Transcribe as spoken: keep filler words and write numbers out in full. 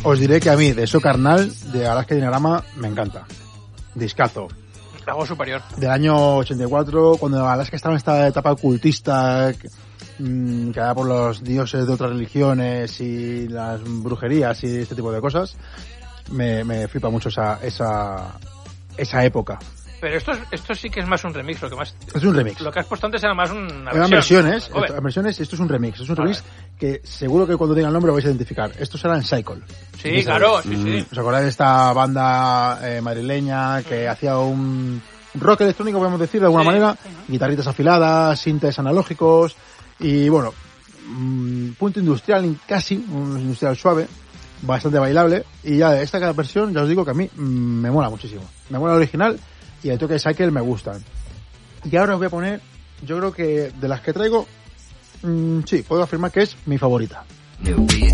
os diré que a mí, de eso carnal, de Alaska Dinarama, me encanta. Discazo. La voz superior. Del año ochenta y cuatro, cuando Alaska estaba en esta etapa ocultista, que, mmm, que era por los dioses de otras religiones y las brujerías y este tipo de cosas, me, me flipa mucho esa, esa, esa época. Pero esto, es, esto sí que es más un remix, lo que más... Es un remix. Lo que has puesto antes era más una versión. Eran versiones, Joder. esto, versiones, esto es un remix, es un remix que seguro que cuando diga el nombre lo vais a identificar. Estos eran Cycle. Sí, claro, sí, sí. ¿Os acordáis de esta banda eh, madrileña que hacía un rock electrónico, podemos decir, de alguna Sí. manera? Guitarritas afiladas, sintes analógicos y, bueno, mmm, punto industrial, casi, un industrial suave, bastante bailable. Y ya esta cada versión, ya os digo que a mí mmm, me mola muchísimo. Me mola el original y el toque de Cycle me gustan. Y ahora os voy a poner, yo creo que de las que traigo, mmm, sí, puedo afirmar que es mi favorita. New beat,